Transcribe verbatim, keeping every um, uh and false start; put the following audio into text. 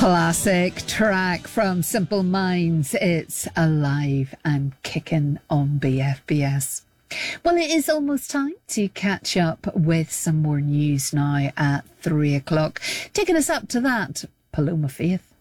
Classic track from Simple Minds. It's alive and kicking on B F B S. Well, it is almost time to catch up with some more news now at three o'clock. Taking us up to that, Paloma Faith.